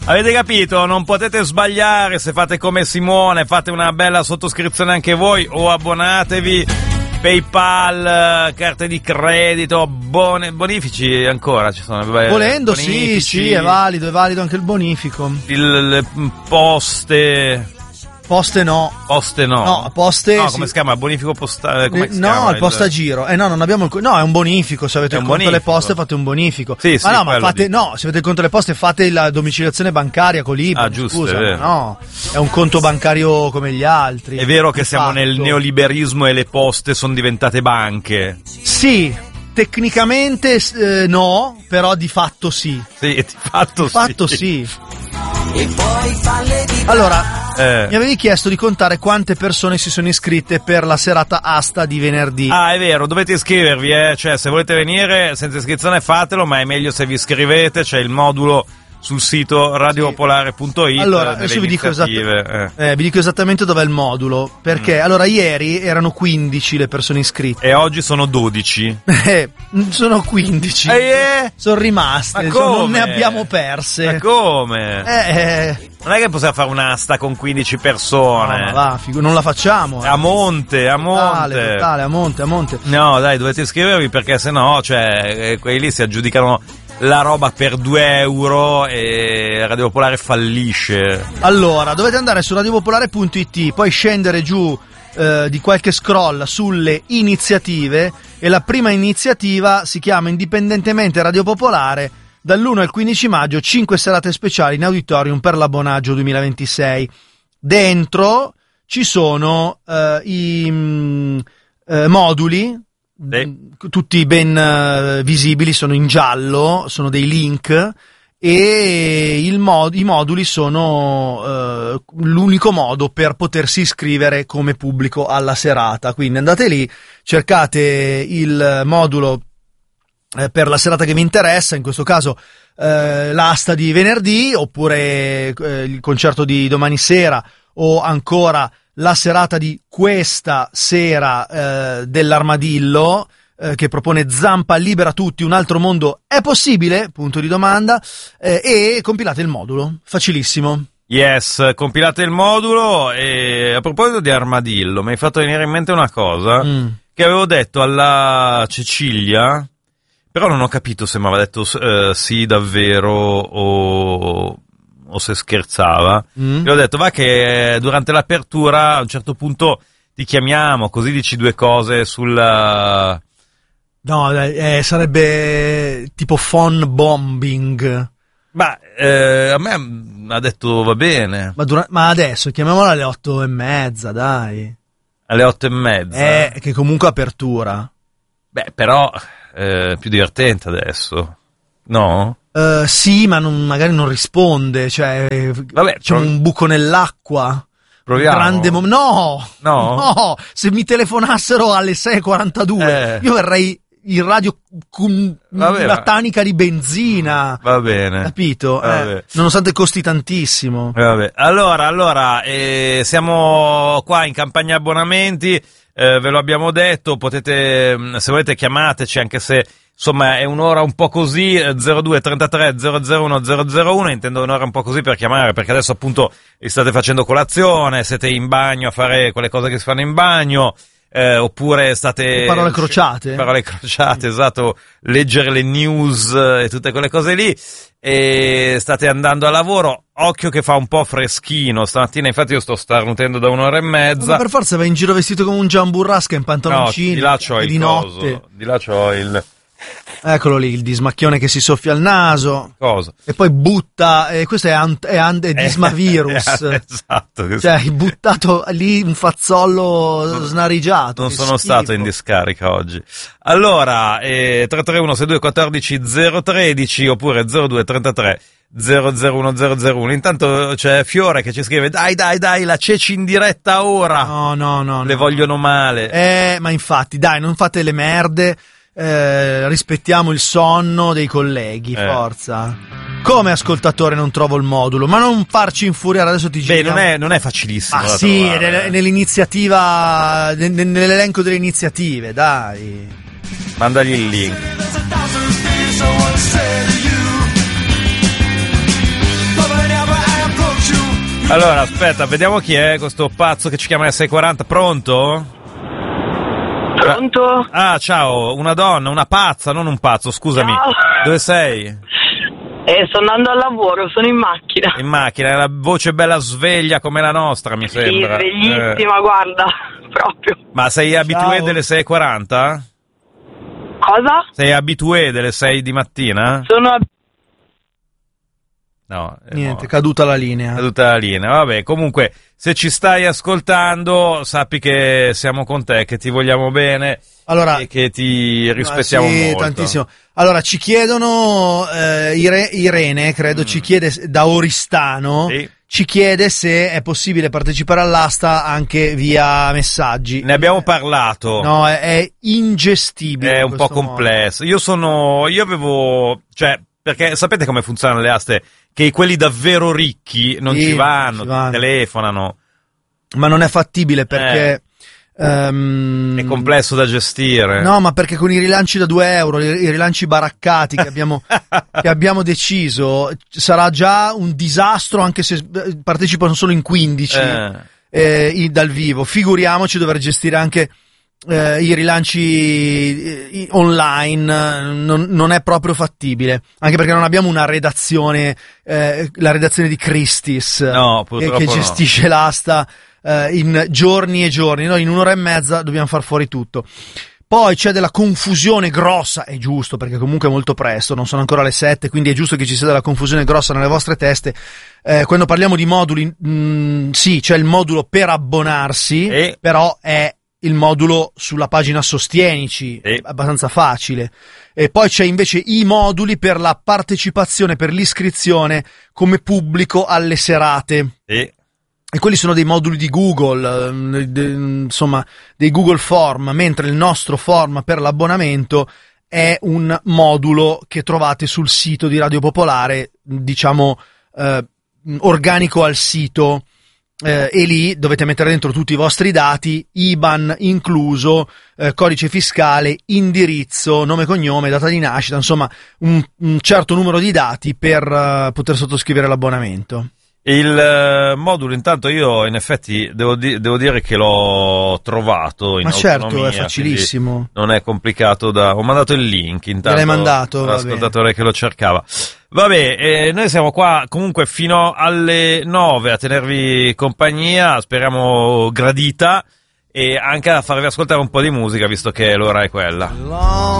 Avete capito? Non potete sbagliare. Se fate come Simone, fate una bella sottoscrizione anche voi o abbonatevi. PayPal, carte di credito, bonifici ancora ci sono. Volendo, bonifici, sì, è valido anche il bonifico. Le poste. Poste no. Poste no. No, poste. No, sì. come si chiama? Bonifico postale? Come si no, chiama? il postagiro. No, non abbiamo no, è un bonifico. Se avete il conto delle poste, fate un bonifico. Sì, sì, ma fate. No, se avete il conto delle poste, fate la domiciliazione bancaria con l'IBAN. Ah, giusto. Scusa, è vero. no. È un conto bancario come gli altri. È vero che siamo fatto. nel neoliberismo e le poste sono diventate banche. Sì. Tecnicamente no, però di fatto sì. Sì, di fatto sì. Fatto sì. Allora, mi avevi chiesto di contare quante persone si sono iscritte per la serata asta di venerdì. Ah, è vero, dovete iscrivervi, cioè se volete venire senza iscrizione fatelo, ma è meglio se vi iscrivete, c'è il modulo sul sito radiopopolare.it. Allora, adesso vi dico esattamente dov'è il modulo, perché allora ieri erano 15 le persone iscritte. E oggi sono 12. Sono 15. Sono rimaste, non ne abbiamo perse. Ma come? Non è che possiamo fare un'asta con 15 persone. No, va, non la facciamo. A monte. Totale, a monte. No, dai, dovete iscrivervi perché sennò, cioè, quelli lì si aggiudicano la roba per 2 euro e Radio Popolare fallisce. Allora, dovete andare su radiopopolare.it, poi scendere giù di qualche scroll sulle iniziative, e la prima iniziativa si chiama Indipendentemente Radio Popolare, dall'1 al 15 maggio 5 serate speciali in auditorium per l'abbonaggio 2026. Dentro ci sono i moduli, tutti ben visibili, sono in giallo, sono dei link, e i moduli sono l'unico modo per potersi iscrivere come pubblico alla serata. Quindi andate lì, cercate il modulo per la serata che vi interessa, in questo caso l'asta di venerdì, oppure il concerto di domani sera, o ancora la serata di questa sera dell'Armadillo, che propone Zampa libera tutti, un altro mondo è possibile? Punto di domanda. E compilate il modulo, facilissimo. Yes, compilate il modulo. E a proposito di Armadillo, mi hai fatto venire in mente una cosa che avevo detto alla Cecilia, però non ho capito se mi aveva detto sì davvero o se scherzava. Io ho detto va che durante l'apertura a un certo punto ti chiamiamo, così dici 2 cose sulla... No, sarebbe tipo phone bombing. Ma a me ha detto va bene. Ma adesso chiamiamola alle 8:30, dai. Alle 8:30? Che comunque apertura. Beh, però più divertente adesso, no? Sì, ma magari non risponde, cioè vabbè, c'è un buco nell'acqua. Proviamo. Grande no, se mi telefonassero alle 6:42 io verrei in radio con una tanica di benzina. Va bene. Capito? Nonostante costi tantissimo. Vabbè. Allora, siamo qua in campagna abbonamenti, ve lo abbiamo detto, potete, se volete chiamateci, anche se insomma è un'ora un po' così, 02 33 001 001, intendo un'ora un po' così per chiamare, perché adesso appunto state facendo colazione, siete in bagno a fare quelle cose che si fanno in bagno, oppure state... Parole crociate, esatto, leggere le news e tutte quelle cose lì, e state andando a lavoro. Occhio che fa un po' freschino stamattina, infatti io sto starnutendo da 1 ora e mezza. Ma per forza vai in giro vestito come un Gian Burrasca in pantaloncini, no, di là c'ho e di notte. Di là c'ho il... Eccolo lì, il dismacchione che si soffia il naso. Cosa? E poi butta, questo è dismavirus. Esatto. Cioè, hai buttato lì un fazzollo snarigiato. Non sono stato in discarica oggi. Allora, 331 62 14 013 oppure 02 33 001 Intanto c'è Fiore che ci scrive dai, la Ceci in diretta ora. No. Le vogliono male. Ma infatti, dai, non fate le merde. Rispettiamo il sonno dei colleghi, forza. Come ascoltatore non trovo il modulo, ma non farci infuriare, adesso ti giro. Beh, non è facilissimo. Ma sì, nell'iniziativa, nell'elenco delle iniziative, dai. Mandagli il link. There's 1,000 things I want to say to you, but right now Allora, aspetta, vediamo chi è questo pazzo che ci chiama alle 6:40. Pronto? Pronto? Ah, ciao, una donna, una pazza, non un pazzo, scusami. Ciao. Dove sei? Sto andando al lavoro, sono in macchina. In macchina, una voce bella sveglia come la nostra, mi sembra. Sì, sveglissima, guarda, proprio. Ma sei abitué delle 6:40? Cosa? Sei abitué delle 6 di mattina? Sono No. Niente, caduta la linea. Caduta la linea. Vabbè, comunque, se ci stai ascoltando, sappi che siamo con te, che ti vogliamo bene. Allora, e che ti rispettiamo sì, molto. tantissimo. Allora, ci chiedono, Irene, credo, ci chiede da Oristano, Sì. ci chiede se è possibile partecipare all'asta anche via messaggi. Ne abbiamo parlato. No, è ingestibile. È in un po' questo modo. complesso. Cioè, perché sapete come funzionano le aste? Che quelli davvero ricchi non Sì, ci vanno, ci vanno. telefonano. Ma non è fattibile perché... È complesso da gestire. No, ma perché con i rilanci da 2 euro, i rilanci baraccati che abbiamo deciso, sarà già un disastro anche se partecipano solo in 15 dal vivo. Figuriamoci dover gestire anche i rilanci online, non è proprio fattibile, anche perché non abbiamo una redazione, la redazione di Christie's, No, purtroppo che no. gestisce l'asta in giorni e giorni. Noi in 1 ora e mezza dobbiamo far fuori tutto. Poi c'è della confusione grossa, è giusto perché comunque è molto presto, non sono ancora le 7, quindi è giusto che ci sia della confusione grossa nelle vostre teste. Quando parliamo di moduli, sì, c'è il modulo per abbonarsi, però è il modulo sulla pagina Sostienici, abbastanza facile. E poi c'è invece i moduli per la partecipazione, per l'iscrizione come pubblico alle serate. E quelli sono dei moduli di Google, insomma, dei Google Form, mentre il nostro form per l'abbonamento è un modulo che trovate sul sito di Radio Popolare, diciamo, organico al sito, e lì dovete mettere dentro tutti i vostri dati, IBAN incluso, codice fiscale, indirizzo, nome e cognome, data di nascita, insomma, un certo numero di dati per poter sottoscrivere l'abbonamento. Il modulo, intanto io in effetti devo dire che l'ho trovato in autonomia. Ma certo, è facilissimo. Non è complicato ho mandato il link intanto. L'hai mandato, all'ascoltatore che lo cercava. Vabbè, noi siamo qua comunque fino alle 9 a tenervi compagnia, speriamo gradita, e anche a farvi ascoltare un po' di musica, visto che l'ora è quella.